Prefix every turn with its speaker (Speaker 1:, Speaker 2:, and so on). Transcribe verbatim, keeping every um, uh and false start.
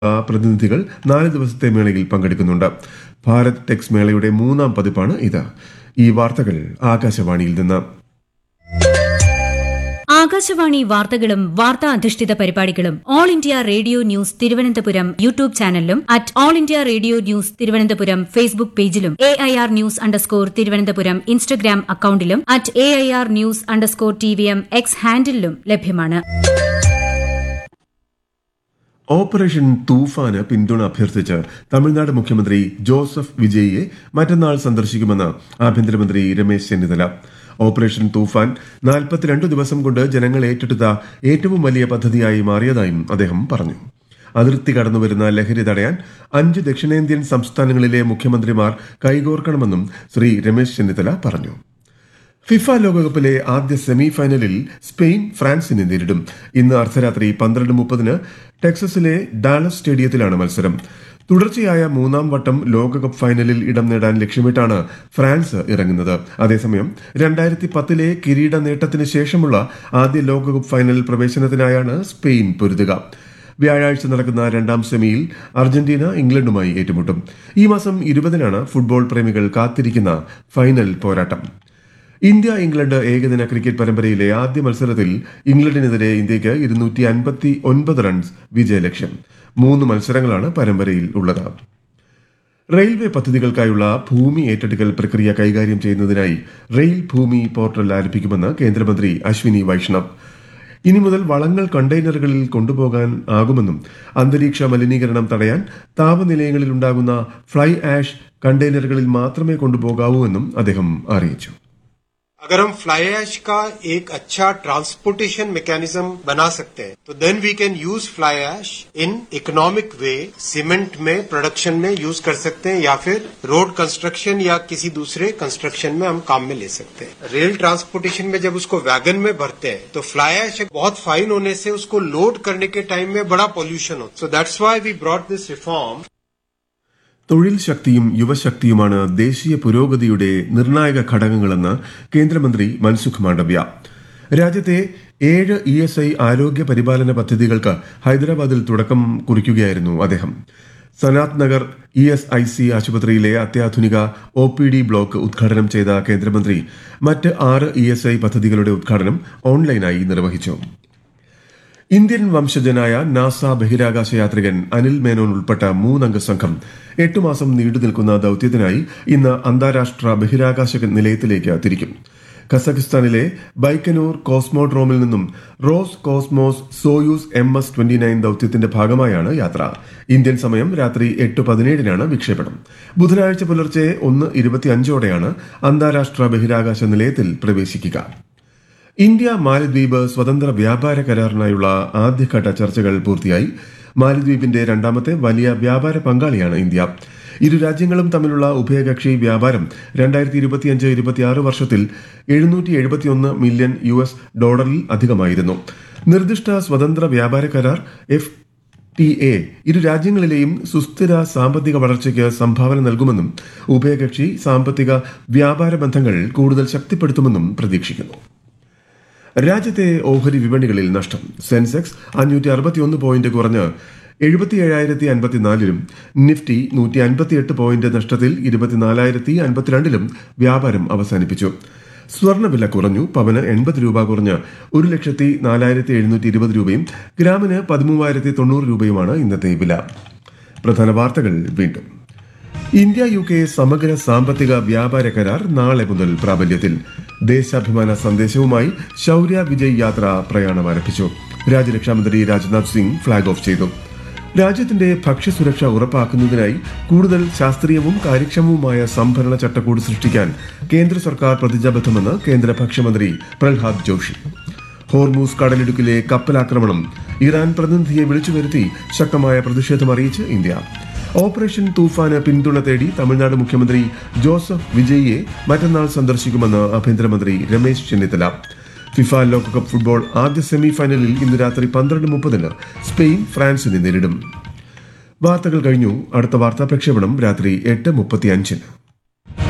Speaker 1: പ്രതിനിധികൾ നാല് ദിവസത്തെ മേളയിൽ പങ്കെടുക്കുന്നുണ്ട്. ഭാരത് ടെക്സ് മേളയുടെ മൂന്നാം പതിപ്പാണ് ഇത്. ഈ വാർത്തകൾ ആകാശവാണിയിൽ നിന്ന്.
Speaker 2: ആകാശവാണി വാർത്തകളും വാർത്താ അധിഷ്ഠിത പരിപാടികളും all India radio news Thiruvananthapuram YouTube ചാനലിലും at all India radio news Thiruvananthapuram Facebook പേജിലും A I R news underscore Thiruvananthapuram Instagram അക്കൌണ്ടിലും at A I R news underscore T V M X ഹാൻഡിലും ലഭ്യമാണ്.
Speaker 1: ഓപ്പറേഷൻ തൂഫാന് പിന്തുണ അഭ്യർത്ഥിച്ച് തമിഴ്നാട് മുഖ്യമന്ത്രി ജോസഫ് വിജയിയെ മറ്റന്നാൾ സന്ദർശിക്കുമെന്ന് ആഭ്യന്തരമന്ത്രി രമേശ് ചെന്നിത്തല. ഓപ്പറേഷൻ തൂഫാൻ നാൽപ്പത്തിരണ്ട് ദിവസം കൊണ്ട് ജനങ്ങൾ ഏറ്റെടുത്ത ഏറ്റവും വലിയ പദ്ധതിയായി മാറിയതായും അദ്ദേഹം പറഞ്ഞു. അതിർത്തി കടന്നുവരുന്ന ലഹരി തടയാൻ അഞ്ച് ദക്ഷിണേന്ത്യൻ സംസ്ഥാനങ്ങളിലെ മുഖ്യമന്ത്രിമാർ കൈകോർക്കണമെന്നും ശ്രീ രമേശ് ചെന്നിത്തല പറഞ്ഞു. ഫിഫ ലോകകപ്പിലെ ആദ്യ സെമി ഫൈനലിൽ സ്പെയിൻ ഫ്രാൻസിനെ നേരിടും. ഇന്ന് അർദ്ധരാത്രി പന്ത്രണ്ട് മുപ്പതിന് ടെക്സസിലെ ഡാലസ് സ്റ്റേഡിയത്തിലാണ് മത്സരം. തുടർച്ചയായ മൂന്നാം വട്ടം ലോകകപ്പ് ഫൈനലിൽ ഇടം നേടാൻ ലക്ഷ്യമിട്ടാണ് ഫ്രാൻസ് ഇറങ്ങുന്നത്. അതേസമയം രണ്ടായിരത്തി പത്തിലെ കിരീട നേട്ടത്തിന് ശേഷമുള്ള ആദ്യ ലോകകപ്പ് ഫൈനൽ പ്രവേശനത്തിനായാണ് സ്പെയിൻ പൊരുതുക. വ്യാഴാഴ്ച നടക്കുന്ന രണ്ടാം സെമിയിൽ അർജന്റീന ഇംഗ്ലണ്ടുമായി ഏറ്റുമുട്ടും. ഈ മാസം ഇരുപതിനാണ് ഫുട്ബോൾ പ്രേമികൾ കാത്തിരിക്കുന്ന ഫൈനൽ പോരാട്ടം. ഇന്ത്യ ഇംഗ്ലണ്ട് ഏകദിന ക്രിക്കറ്റ് പരമ്പരയിലെ ആദ്യ മത്സരത്തിൽ ഇംഗ്ലണ്ടിനെതിരെ ഇന്ത്യയ്ക്ക് ഇരുന്നൂറ്റി അൻപത്തി ഒൻപത് റൺസ് വിജയലക്ഷ്യം. മൂന്ന് മത്സരങ്ങളാണ് പരമ്പരയിൽ ഉള്ളത്. റെയിൽവേ പദ്ധതികൾക്കായുള്ള ഭൂമി ഏറ്റെടുക്കൽ പ്രക്രിയ കൈകാര്യം ചെയ്യുന്നതിനായി റെയിൽ ഭൂമി പോർട്ടൽ ആരംഭിക്കുമെന്ന് കേന്ദ്രമന്ത്രി അശ്വിനി വൈഷ്ണവ്. ഇനി മുതൽ വളങ്ങൾ കണ്ടെയ്നറുകളിൽ കൊണ്ടുപോകാൻ ആകുമെന്നും അന്തരീക്ഷ മലിനീകരണം തടയാൻ താപനിലയങ്ങളിൽ ഉണ്ടാകുന്ന ഫ്ലൈ ആഷ് കണ്ടെയ്നറുകളിൽ മാത്രമേ കൊണ്ടുപോകാവൂ എന്നും അദ്ദേഹം അറിയിച്ചു.
Speaker 3: अगर हम फ्लाई ऐश का एक अच्छा ट्रांसपोर्टेशन मैकेनिज्म बना सकते हैं तो then we can use fly ash in economic way. Cement में प्रोडक्शन में यूज कर सकते हैं या फिर रोड कंस्ट्रक्शन या किसी दूसरे कंस्ट्रक्शन में हम काम में ले सकते हैं. रेल ट्रांसपोर्टेशन में जब उसको वैगन में भरते हैं तो फ्लाई ऐश बहुत फाइन होने से उसको लोड करने के टाइम में बड़ा पॉल्यूशन हो. So that's why we brought this reform.
Speaker 1: തൊഴിൽ ശക്തിയും യുവശക്തിയുമാണ് ദേശീയ പുരോഗതിയുടെ നിർണായക ഘടകങ്ങളെന്ന് കേന്ദ്രമന്ത്രി മൻസുഖ് മാണ്ഡവ്യ. രാജ്യത്തെ ഏഴ് ഇ എസ് ഐ ആരോഗ്യ പരിപാലന പദ്ധതികൾക്ക് ഹൈദരാബാദിൽ തുടക്കം കുറിക്കുകയായിരുന്നു അദ്ദേഹം. Sanath Nagar E S I C ആശുപത്രിയിലെ അത്യാധുനിക ഒ പി ഡി ബ്ലോക്ക് ഉദ്ഘാടനം ചെയ്ത കേന്ദ്രമന്ത്രി മറ്റ് ആറ് ഇ എസ് ഐ പദ്ധതികളുടെ ഉദ്ഘാടനം ഓൺലൈനായി നിർവഹിച്ചു. ഇന്ത്യൻ വംശജനായ നാസ ബഹിരാകാശ യാത്രികൻ അനിൽ മേനോൻ ഉൾപ്പെട്ട മൂന്നംഗ സംഘം എട്ടു മാസം നീണ്ടു നിൽക്കുന്ന ദൌത്യത്തിനായി ഇന്ന് അന്താരാഷ്ട്ര ബഹിരാകാശ നിലയത്തിലേക്ക് തിരിക്കും. കസഖിസ്ഥാനിലെ ബൈക്കനൂർ കോസ്മോഡ്രോമിൽ നിന്നും rose cosmos Soyuz M S twenty nine ദൌത്യത്തിന്റെ ഭാഗമായാണ് യാത്ര. ഇന്ത്യൻ സമയം രാത്രി എട്ട് പതിനേഴിനാണ് വിക്ഷേപണം. ബുധനാഴ്ച പുലർച്ചെ ഒന്ന് ഇരുപത്തിയഞ്ചോടെയാണ് അന്താരാഷ്ട്ര ബഹിരാകാശ നിലയത്തിൽ പ്രവേശിക്കുക. ഇന്ത്യ മാലദ്വീപ് സ്വതന്ത്ര വ്യാപാര കരാറിനായുള്ള ആദ്യഘട്ട ചർച്ചകൾ പൂർത്തിയായി. മാലദ്വീപിന്റെ രണ്ടാമത്തെ വലിയ വ്യാപാര പങ്കാളിയാണ് ഇന്ത്യ. ഇരു രാജ്യങ്ങളും തമ്മിലുള്ള ഉഭയകക്ഷി വ്യാപാരം രണ്ടായിരത്തി ഇരുപത്തിയഞ്ച് ഇരുപത്തിയാറ് വർഷത്തിൽ എഴുന്നൂറ്റി എഴുപത്തിയൊന്ന് മില്യൺ യു എസ് ഡോളറിൽ അധികമായിരുന്നു. നിർദ്ദിഷ്ട സ്വതന്ത്ര വ്യാപാര കരാർ എഫ് ടി എ ഇരു രാജ്യങ്ങളിലെയും സുസ്ഥിര സാമ്പത്തിക വളർച്ചയ്ക്ക് സംഭാവന നൽകുമെന്നും ഉഭയകക്ഷി സാമ്പത്തിക വ്യാപാര ബന്ധങ്ങൾ കൂടുതൽ ശക്തിപ്പെടുത്തുമെന്നും പ്രതീക്ഷിക്കുന്നു. രാജ്യത്തെ ഓഹരി വിപണികളിൽ നഷ്ടം. സെൻസെക്സ് അഞ്ഞൂറ്റി അറുപത്തിയൊന്ന് പോയിന്റ് കുറഞ്ഞ് എഴുപത്തി ഏഴായിരത്തി അൻപത്തിനാലിലും നിഫ്റ്റി നൂറ്റി അൻപത്തിയെട്ട് പോയിന്റ് നഷ്ടത്തിൽ ഇരുപത്തിനാലായിരത്തി അൻപത്തിരണ്ടിലും വ്യാപാരം അവസാനിപ്പിച്ചു. സ്വർണ്ണവില കുറഞ്ഞു. പവന് എൺപത് രൂപ കുറഞ്ഞ് ഒരു ലക്ഷത്തി നാലായിരത്തി എഴുന്നൂറ്റി ഇരുപത് രൂപയും ഗ്രാമിന് പതിമൂവായിരത്തി തൊണ്ണൂറ് രൂപയുമാണ് ഇന്നത്തെ വില. പ്രധാന വാർത്തകൾ വീണ്ടും. ഇന്ത്യ യു കെ സമഗ്ര സാമ്പത്തിക വ്യാപാര കരാർ നാളെ മുതൽ പ്രാബല്യത്തിൽ. ദേശാഭിമാന സന്ദേശവുമായി ശൌര്യ വിജയ് യാത്ര പ്രയാണം ആരംഭിച്ചു. രാജ്യരക്ഷാമന്ത്രി രാജ്നാഥ് സിംഗ് ഫ്ളാഗ് ഓഫ് ചെയ്തു. രാജ്യത്തിന്റെ ഭക്ഷ്യസുരക്ഷ ഉറപ്പാക്കുന്നതിനായി കൂടുതൽ ശാസ്ത്രീയവും കാര്യക്ഷമവുമായ സംഭരണ ചട്ടക്കൂട് സൃഷ്ടിക്കാൻ കേന്ദ്ര സർക്കാർ പ്രതിജ്ഞാബദ്ധമെന്ന് കേന്ദ്ര ഭക്ഷ്യമന്ത്രി പ്രഹ്ലാദ് ജോഷി. ഹോർമൂസ് കടലിടുക്കിലെ കപ്പലാക്രമണം ഇറാൻ പ്രതിനിധിയെ വിളിച്ചുവരുത്തി ശക്തമായ പ്രതിഷേധം അറിയിച്ച് ഇന്ത്യ. ഓപ്പറേഷൻ തൂഫാന് പിന്തുണ തേടി തമിഴ്നാട് മുഖ്യമന്ത്രി ജോസഫ് വിജയിയെ മറ്റന്നാൾ സന്ദർശിക്കുമെന്ന് ആഭ്യന്തരമന്ത്രി രമേശ് ചെന്നിത്തല. ഫിഫ ലോകകപ്പ് ഫുട്ബോൾ ആദ്യ സെമി ഫൈനലിൽ ഇന്ന് രാത്രി പന്ത്രണ്ട് മുപ്പതിന് സ്പെയിൻ ഫ്രാൻസിനെ നേരിടും. വാർത്തകൾ കഴിഞ്ഞു. അടുത്ത വാർത്താ പ്രക്ഷേപണം രാത്രി എട്ട് മുപ്പത്തി അഞ്ചിന്.